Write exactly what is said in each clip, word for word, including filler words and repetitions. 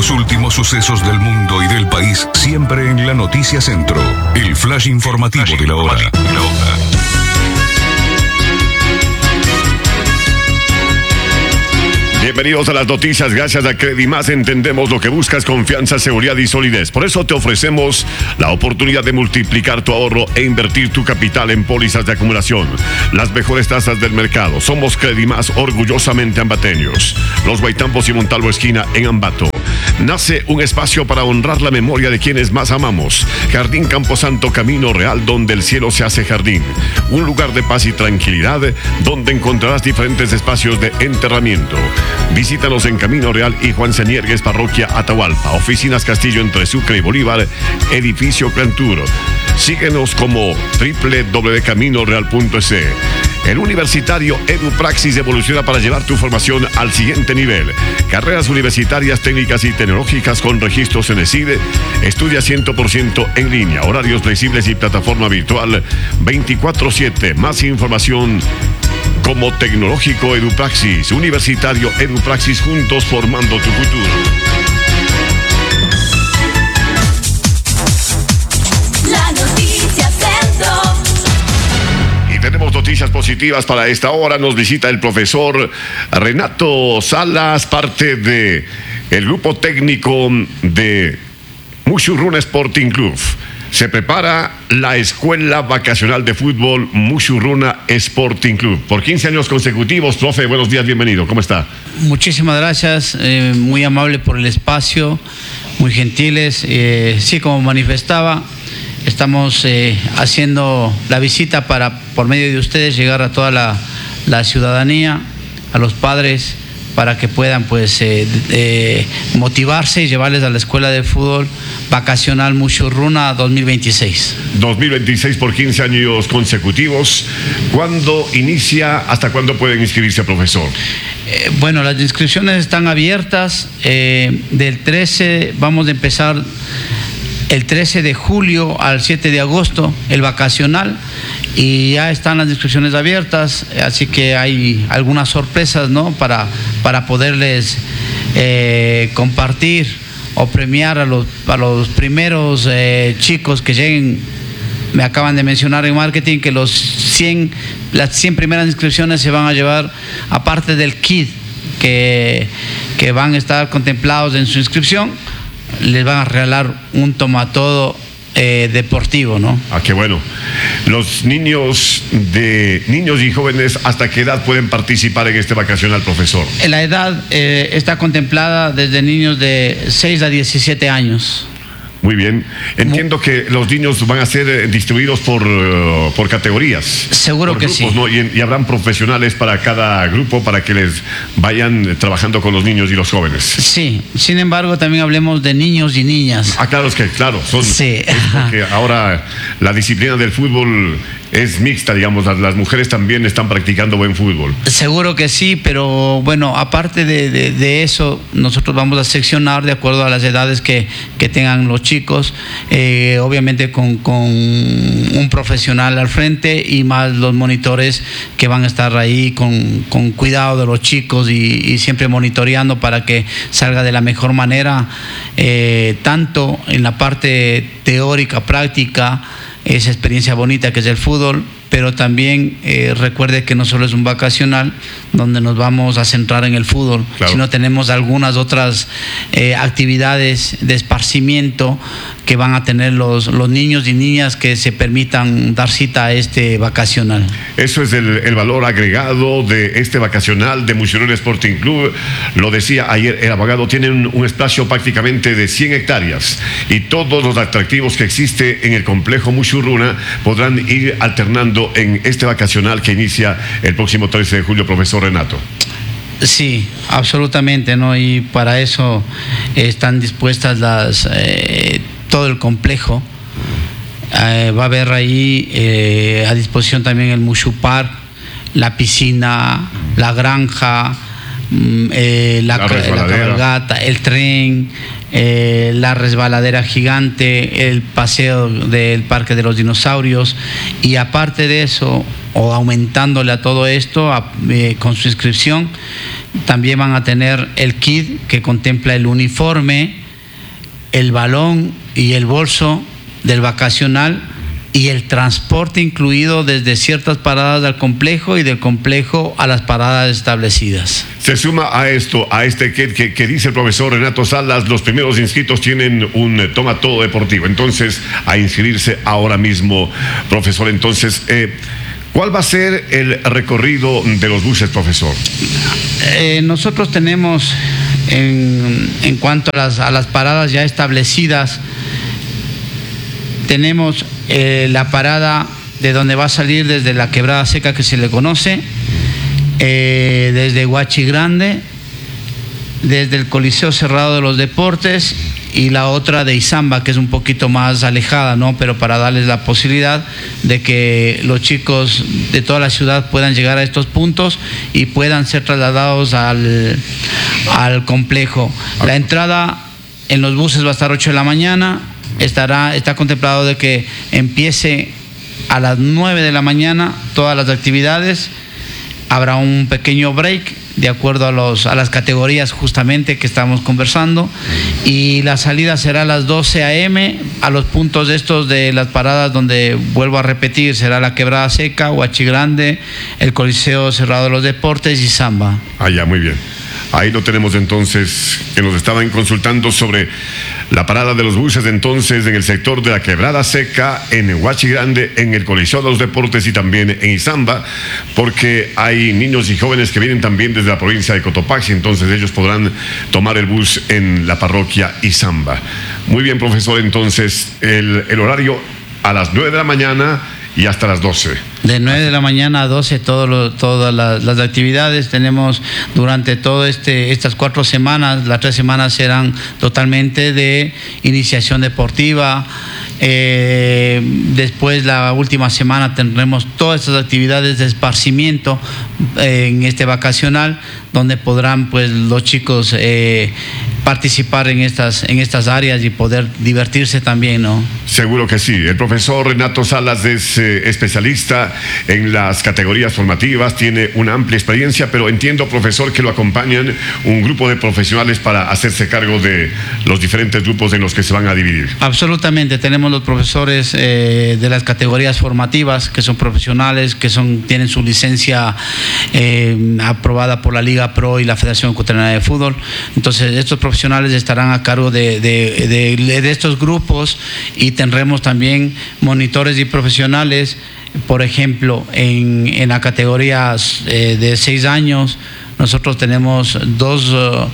Los últimos sucesos del mundo y del país siempre en la Noticia Centro. El flash informativo el flash de la hora. Bienvenidos a las noticias. Gracias a Credimás entendemos lo que buscas: confianza, seguridad y solidez. Por eso te ofrecemos la oportunidad de multiplicar tu ahorro e invertir tu capital en pólizas de acumulación. Las mejores tasas del mercado. Somos Credimás, orgullosamente ambateños. Los Guaitampos y Montalvo esquina en Ambato. Nace un espacio para honrar la memoria de quienes más amamos. Jardín Camposanto, Camino Real, donde el cielo se hace jardín. Un lugar de paz y tranquilidad donde encontrarás diferentes espacios de enterramiento. Visítanos en Camino Real y Juan Saniergues, Parroquia Atahualpa. Oficinas Castillo entre Sucre y Bolívar, edificio Clantur. Síguenos como doble u doble u doble u punto camino real punto es. El universitario EduPraxis evoluciona para llevar tu formación al siguiente nivel. Carreras universitarias, técnicas y tecnológicas con registros en ESID. Estudia cien por ciento en línea, horarios flexibles y plataforma virtual veinticuatro siete. Más información como Tecnológico EduPraxis, Universitario EduPraxis, juntos formando tu futuro. La Noticia Centro. Y tenemos noticias positivas para esta hora. Nos visita el profesor Renato Salas, parte de el grupo técnico de Muxurruna Sporting Club. Se prepara la Escuela Vacacional de Fútbol Muxurruna Sporting Club. Por quince años consecutivos, profe, buenos días, bienvenido. ¿Cómo está? Muchísimas gracias, eh, muy amable por el espacio, muy gentiles. Eh, sí, como manifestaba, estamos eh, haciendo la visita para, por medio de ustedes, llegar a toda la, la ciudadanía, a los padres, para que puedan pues eh, eh, motivarse y llevarles a la Escuela de Fútbol Vacacional Muxurruna dos mil veintiséis. dos mil veintiséis por quince años consecutivos. ¿Cuándo inicia? ¿Hasta cuándo pueden inscribirse, profesor? Eh, bueno, las inscripciones están abiertas. Eh, del trece, vamos a empezar el trece de julio al siete de agosto, el vacacional. Y ya están las inscripciones abiertas, así que hay algunas sorpresas, ¿no? Para, para poderles eh, compartir o premiar a los, a los primeros eh, chicos que lleguen. Me acaban de mencionar en marketing que los cien, las cien primeras inscripciones se van a llevar, aparte del kit que, que van a estar contemplados en su inscripción, les van a regalar un tomatodo Eh, deportivo, ¿no? Ah, qué bueno. Los niños de niños y jóvenes, ¿hasta qué edad pueden participar en este vacacional, profesor? La edad eh, está contemplada desde niños de seis a diecisiete años. Muy bien. Entiendo que los niños van a ser distribuidos por, uh, por categorías. Seguro por que grupos, sí. ¿no? Y, y habrán profesionales para cada grupo para que les vayan trabajando con los niños y los jóvenes. Sí. Sin embargo, también hablemos de niños y niñas. Ah, claro, es que, claro, son. Sí. Es porque ahora la disciplina del fútbol es mixta, digamos, las, las mujeres también están practicando buen fútbol. Seguro que sí, pero bueno, aparte de, de, de eso, nosotros vamos a seccionar de acuerdo a las edades que, que tengan los chicos, eh, obviamente con, con un profesional al frente y más los monitores que van a estar ahí con, con cuidado de los chicos y, y siempre monitoreando para que salga de la mejor manera, eh, tanto en la parte teórica, práctica, esa experiencia bonita que es el fútbol, pero también eh, recuerde que no solo es un vacacional donde nos vamos a centrar en el fútbol, claro, sino tenemos algunas otras eh, actividades de esparcimiento que van a tener los, los niños y niñas que se permitan dar cita a este vacacional. Eso es el, el valor agregado de este vacacional de Muxurruna Sporting Club. Lo decía ayer el abogado, tienen un espacio prácticamente de cien hectáreas y todos los atractivos que existe en el complejo Muxurruna podrán ir alternando en este vacacional que inicia el próximo trece de julio, profesor Renato. Sí, absolutamente, ¿no? Y para eso están dispuestas las eh, todo el complejo. Eh, va a haber ahí eh, a disposición también el Muxu Park, la piscina, la granja, eh, la, La ca- la resbaladera. cabalgata, el tren, eh, la resbaladera gigante, el paseo del Parque de los Dinosaurios, y aparte de eso, o aumentándole a todo esto, a- eh, con su inscripción, también van a tener el kit que contempla el uniforme, el balón y el bolso del vacacional y el transporte incluido desde ciertas paradas del complejo y del complejo a las paradas establecidas. Se suma a esto, a este kit que, que dice el profesor Renato Salas, los primeros inscritos tienen un eh, toma todo deportivo. Entonces, a inscribirse ahora mismo, profesor. Entonces, eh, ¿cuál va a ser el recorrido de los buses, profesor? Eh, nosotros tenemos, en, en cuanto a las, a las paradas ya establecidas, tenemos eh, la parada de donde va a salir desde la Quebrada Seca, que se le conoce, eh, desde Huachi Grande, desde el Coliseo Cerrado de los Deportes, y la otra de Izamba, que es un poquito más alejada, ¿no? Pero para darles la posibilidad de que los chicos de toda la ciudad puedan llegar a estos puntos y puedan ser trasladados al, al complejo. La entrada en los buses va a estar ocho de la mañana, estará, está contemplado de que empiece a las nueve de la mañana todas las actividades. Habrá un pequeño break de acuerdo a, los, a las categorías justamente que estamos conversando, y la salida será a las doce a eme a los puntos estos de las paradas donde, vuelvo a repetir, será la Quebrada Seca, Huachi Grande, el Coliseo Cerrado de los Deportes y Zamba. Ah, ya, muy bien. Ahí lo tenemos entonces, que nos estaban consultando sobre la parada de los buses entonces en el sector de la Quebrada Seca, en Huachi Grande, en el Coliseo de los Deportes y también en Izamba, porque hay niños y jóvenes que vienen también desde la provincia de Cotopaxi, entonces ellos podrán tomar el bus en la parroquia Izamba. Muy bien, profesor, entonces el, el horario a las nueve de la mañana y hasta las doce. De nueve de la mañana a doce, todo lo, todas las, las actividades. Tenemos durante todo este estas cuatro semanas, las tres semanas serán totalmente de iniciación deportiva. Eh, después, la última semana, tendremos todas estas actividades de esparcimiento eh, en este vacacional, donde podrán pues los chicos eh, participar en estas, en estas áreas y poder divertirse también, ¿no? Seguro que sí. El profesor Renato Salas es eh, especialista en las categorías formativas, tiene una amplia experiencia, pero entiendo, profesor, que lo acompañan un grupo de profesionales para hacerse cargo de los diferentes grupos en los que se van a dividir. Absolutamente, tenemos los profesores eh, de las categorías formativas, que son profesionales, que son, tienen su licencia eh, aprobada por la Liga Pro y la Federación Ecuatoriana de Fútbol. Entonces, estos profesionales estarán a cargo de, de, de, de estos grupos, y tendremos también monitores y profesionales. Por ejemplo, en, en la categoría eh, de seis años, nosotros tenemos dos, uh,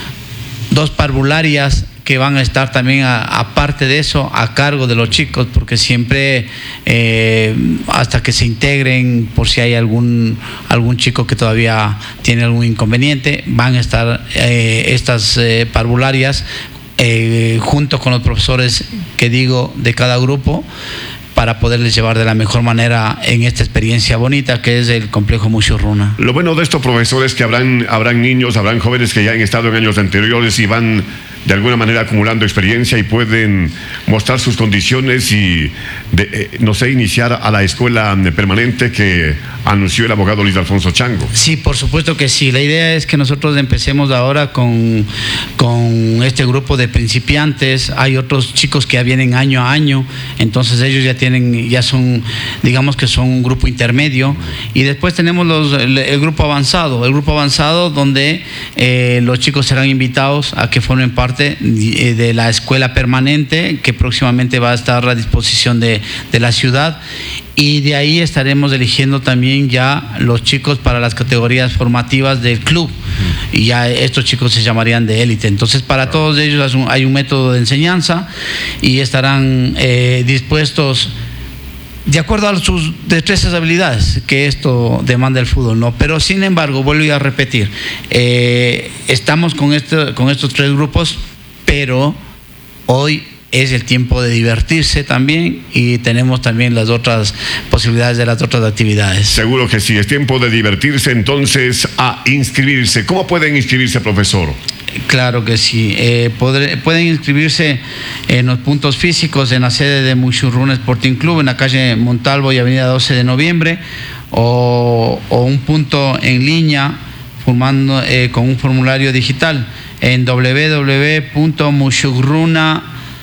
dos parvularias que van a estar también, aparte de eso, a cargo de los chicos, porque siempre, eh, hasta que se integren, por si hay algún, algún chico que todavía tiene algún inconveniente, van a estar eh, estas eh, parvularias eh, junto con los profesores que digo de cada grupo, para poderles llevar de la mejor manera en esta experiencia bonita que es el complejo Muxurruna. Lo bueno de estos profesores es que habrán, habrán niños, habrán jóvenes que ya han estado en años anteriores y van de alguna manera acumulando experiencia y pueden mostrar sus condiciones y, de, eh, no sé, iniciar a la escuela permanente que anunció el abogado Luis Alfonso Chango. Sí, por supuesto que sí. La idea es que nosotros empecemos ahora con, con este grupo de principiantes. Hay otros chicos que ya vienen año a año, entonces ellos ya tienen, ya son, digamos que son un grupo intermedio. Y después tenemos los, el, el grupo avanzado, el grupo avanzado donde eh, los chicos serán invitados a que formen parte de la escuela permanente, que próximamente va a estar a disposición de, de la ciudad, y de ahí estaremos eligiendo también ya los chicos para las categorías formativas del club, y ya estos chicos se llamarían de élite. Entonces, para todos ellos hay un método de enseñanza y estarán eh, dispuestos de acuerdo a sus destrezas y habilidades que esto demanda el fútbol, ¿no? Pero sin embargo, vuelvo a repetir, eh, estamos con, este, con estos tres grupos, pero hoy es el tiempo de divertirse también, y tenemos también las otras posibilidades de las otras actividades. Seguro que sí, es tiempo de divertirse, entonces a inscribirse. ¿Cómo pueden inscribirse, profesor? Claro que sí, eh, podré, pueden inscribirse en los puntos físicos en la sede de Muxurruna Sporting Club, en la calle Montalvo y avenida doce de noviembre, o, o un punto en línea formando, eh, con un formulario digital en w w w punto muxurruna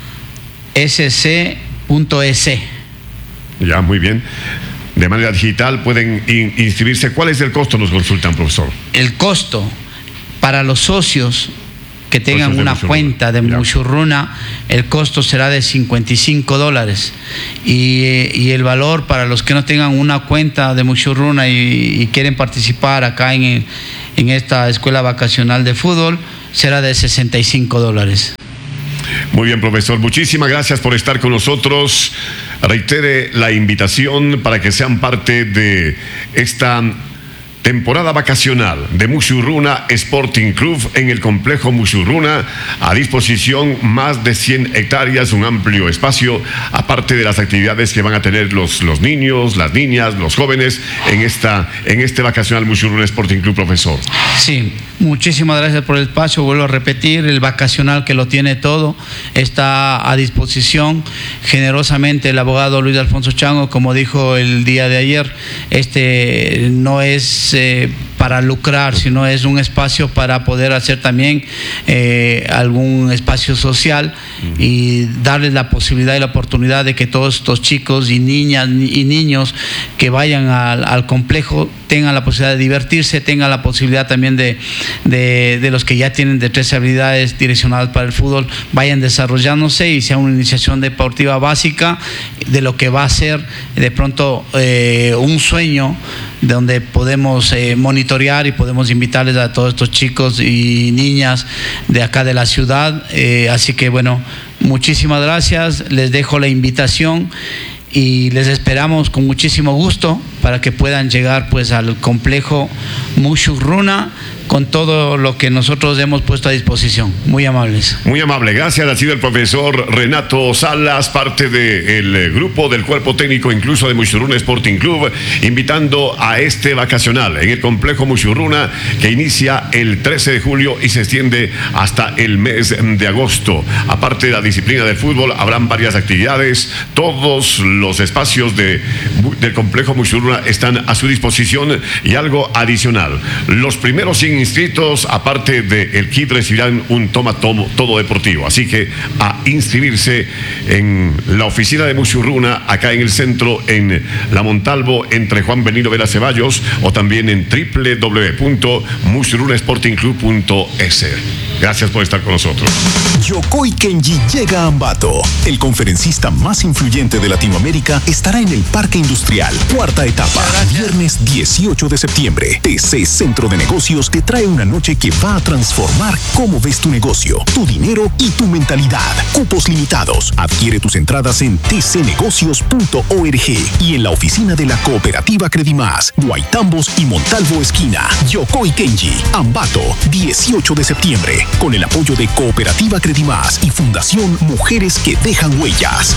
s c punto e s. Ya, muy bien. De manera digital pueden in- inscribirse. ¿Cuál es el costo? Nos consultan, profesor. El costo para los socios que tengan Socios de una Muxurruna. cuenta de Ya. Muxurruna, el costo será de cincuenta y cinco dólares. Y, y el valor para los que no tengan una cuenta de Muxurruna y, y quieren participar acá en, en esta escuela vacacional de fútbol, será de sesenta y cinco dólares. Muy bien, profesor. Muchísimas gracias por estar con nosotros. Reitere la invitación para que sean parte de esta temporada vacacional de Muxurruna Sporting Club en el complejo Muxurruna. A disposición más de cien hectáreas, un amplio espacio, aparte de las actividades que van a tener los, los niños, las niñas, los jóvenes en, esta, en este vacacional Muxurruna Sporting Club, profesor. Sí, muchísimas gracias por el espacio. Vuelvo a repetir, el vacacional que lo tiene todo está a disposición. Generosamente el abogado Luis Alfonso Chango, como dijo el día de ayer, este no es eh, para lucrar, sino es un espacio para poder hacer también eh, algún espacio social y darles la posibilidad y la oportunidad de que todos estos chicos y niñas y niños que vayan al, al complejo tengan la posibilidad de divertirse, tengan la posibilidad también de, de, de los que ya tienen destrezas y habilidades direccionadas para el fútbol, vayan desarrollándose y sea una iniciación deportiva básica de lo que va a ser de pronto eh, un sueño donde podemos eh, monitorear y podemos invitarles a todos estos chicos y niñas de acá de la ciudad. Eh, así que bueno, muchísimas gracias, les dejo la invitación y les esperamos con muchísimo gusto para que puedan llegar pues al complejo Muxurruna con todo lo que nosotros hemos puesto a disposición. Muy amables. Muy amable, gracias. Ha sido el profesor Renato Salas, parte del grupo del cuerpo técnico incluso de Muxurruna Sporting Club, invitando a este vacacional en el complejo Muxurruna que inicia el trece de julio y se extiende hasta el mes de agosto. Aparte de la disciplina del fútbol, habrán varias actividades. Todos los espacios de, del complejo Muxurruna están a su disposición y algo adicional. Los primeros cien inscritos, aparte del kit, recibirán un toma todo, todo deportivo. Así que a inscribirse en la oficina de Muxurruna, acá en el centro, en La Montalvo, entre Juan Benito Vera Ceballos, o también en w w w punto muxurruna sporting club punto e s. Gracias por estar con nosotros. Yokoi Kenji llega a Ambato. El conferencista más influyente de Latinoamérica estará en el Parque Industrial. Cuarta etapa, viernes dieciocho de septiembre. T C Centro de Negocios te trae una noche que va a transformar cómo ves tu negocio, tu dinero y tu mentalidad. Cupos limitados. Adquiere tus entradas en t c negocios punto org y en la oficina de la cooperativa Credimás, Guaitambos y Montalvo esquina. Yokoi Kenji, Ambato, dieciocho de septiembre. Con el apoyo de Cooperativa Credimás y Fundación Mujeres que Dejan Huellas.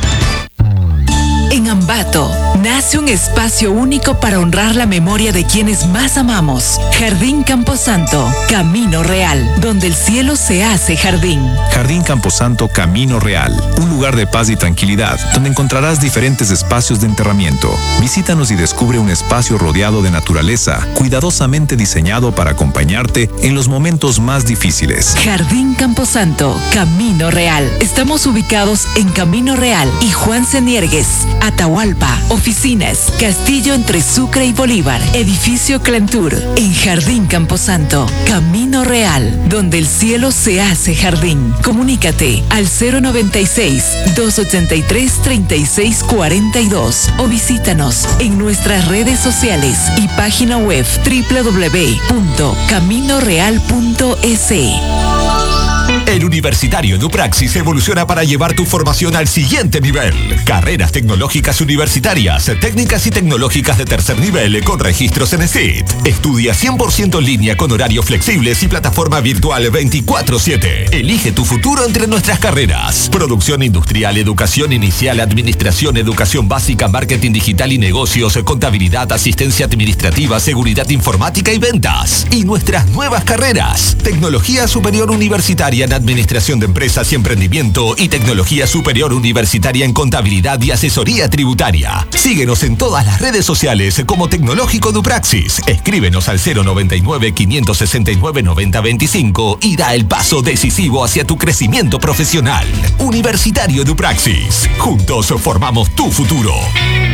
En Ambato nace un espacio único para honrar la memoria de quienes más amamos. Jardín Camposanto, Camino Real, donde el cielo se hace jardín. Jardín Camposanto Camino Real, un lugar de paz y tranquilidad, donde encontrarás diferentes espacios de enterramiento. Visítanos y descubre un espacio rodeado de naturaleza, cuidadosamente diseñado para acompañarte en los momentos más difíciles. Jardín Camposanto, Camino Real. Estamos ubicados en Camino Real y Juan Seniergues, Atahualpa, oficinas, Castillo entre Sucre y Bolívar, edificio Clantur, en Jardín Camposanto, Camino Real, donde el cielo se hace jardín. Comunícate al cero noventa y seis, doscientos ochenta y tres, treinta y seis cuarenta y dos o visítanos en nuestras redes sociales y página web w w w punto camino real punto e s. El Universitario EduPraxis evoluciona para llevar tu formación al siguiente nivel. Carreras tecnológicas universitarias, técnicas y tecnológicas de tercer nivel con registros en S I T. Estudia cien por ciento en línea con horarios flexibles y plataforma virtual veinticuatro siete. Elige tu futuro entre nuestras carreras. Producción industrial, educación inicial, administración, educación básica, marketing digital y negocios, contabilidad, asistencia administrativa, seguridad informática y ventas. Y nuestras nuevas carreras. Tecnología superior universitaria en administración de empresas y emprendimiento y tecnología superior universitaria en contabilidad y asesoría tributaria. Síguenos en todas las redes sociales como Tecnológico EduPraxis. Escríbenos al cero noventa y nueve, quinientos sesenta y nueve, noventa veinticinco y da el paso decisivo hacia tu crecimiento profesional. Universitario EduPraxis. Juntos formamos tu futuro.